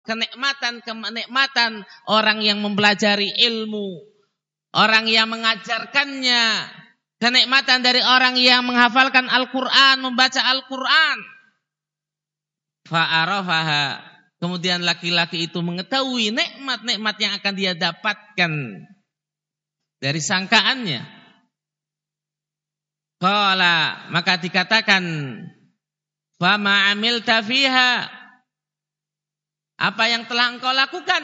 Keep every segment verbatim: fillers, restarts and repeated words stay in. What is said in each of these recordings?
kenikmatan-kenikmatan orang yang mempelajari ilmu, orang yang mengajarkannya, kenikmatan dari orang yang menghafalkan Al-Quran, membaca Al-Quran. Fa'arafaha, kemudian laki-laki itu mengetahui nikmat-nikmat yang akan dia dapatkan dari sangkaannya. Qala, maka dikatakan, fama amilta fiha, apa yang telah engkau lakukan?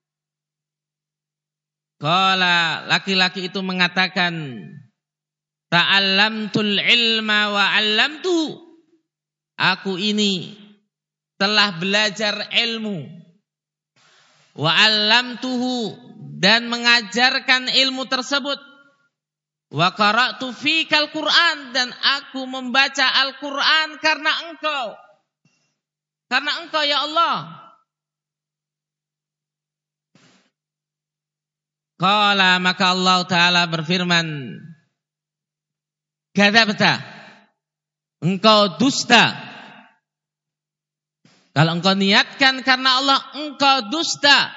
Qala, laki-laki itu mengatakan, ta'allamtul ilma wa 'allamtu, aku ini telah belajar ilmu, wa 'allamtuhu, dan mengajarkan ilmu tersebut, wa qara'tu fikal Qur'an, dan aku membaca Al-Qur'an karena engkau. Karena engkau ya Allah. Qala, maka Allah Ta'ala berfirman, kadzabta, engkau dusta. Kalau engkau niatkan karena Allah, engkau dusta.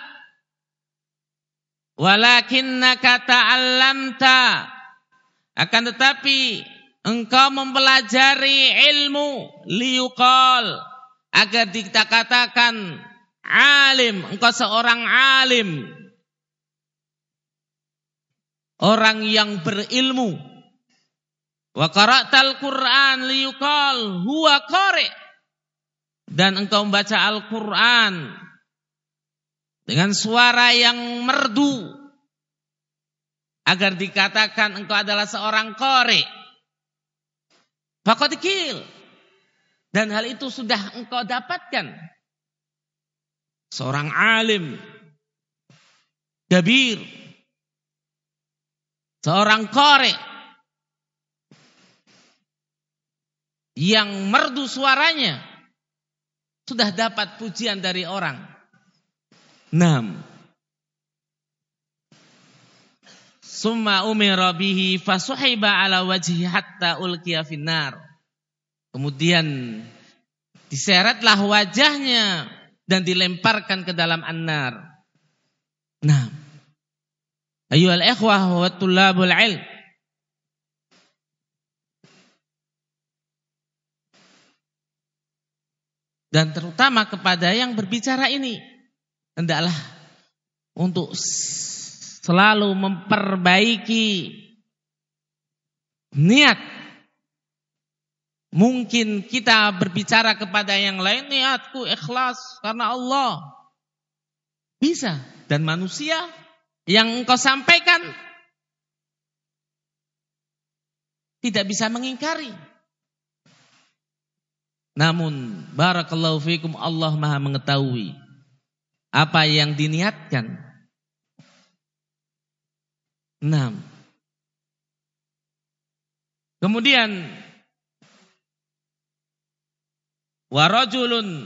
Walakinnaka ta'allamta, akan tetapi engkau mempelajari ilmu liyuqal, agar kita katakan alim, engkau seorang alim, orang yang berilmu. Wa qara'tal Qur'an liyuqal huwa qari', dan engkau membaca Al-Qur'an dengan suara yang merdu, agar dikatakan engkau adalah seorang qari'. Faqad qil, dan hal itu sudah engkau dapatkan. Seorang alim, kabir, seorang qari' yang merdu suaranya, sudah dapat pujian dari orang. Naam. Summa umira bihi fasuhiba ala wajhi hatta ulqiya finnar. Kemudian diseretlah wajahnya dan dilemparkan ke dalam an-nar. Nah, ayyuhal ikhwah wa tullabul ilm, dan terutama kepada yang berbicara ini, hendaklah untuk selalu memperbaiki niat. Mungkin kita berbicara kepada yang lain, niatku ikhlas karena Allah. Bisa. Dan manusia yang engkau sampaikan tidak bisa mengingkari. Namun barakallahu fikum, Allah Maha mengetahui apa yang diniatkan. Nah, kemudian wa rajulun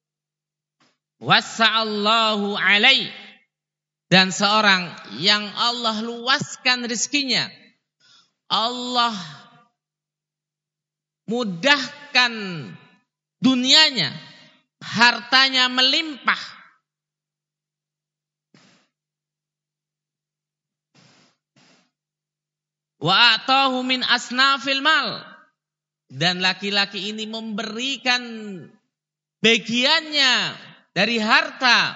wassa'allahu alaihi, dan seorang yang Allah luaskan rezekinya, Allah mudahkan dunianya, hartanya melimpah. Wa atahu min asnafil mal, dan laki-laki ini memberikan bagiannya dari harta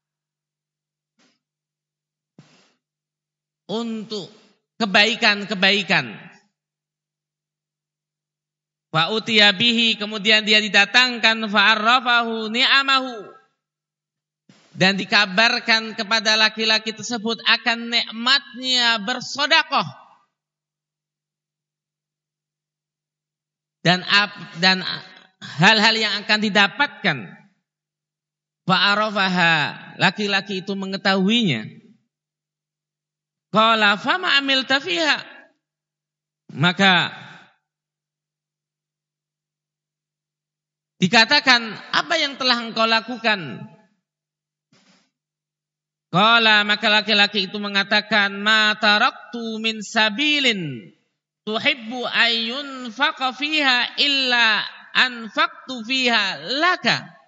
untuk kebaikan-kebaikan. Fa utiya bihi, kemudian dia didatangkan, fa'arrafahu ni'amahu, dan dikabarkan kepada laki-laki tersebut akan nikmatnya bersedekah. Dan dan hal-hal yang akan didapatkan. Fa'arafaha, laki-laki itu mengetahuinya. Qala fama amilta fiha, maka dikatakan, apa yang telah engkau lakukan? Qala, maka laki-laki itu mengatakan, ma taraktu min sabilin tuhibbu ayyun faqa fiha illa anfaqtu fiha laka.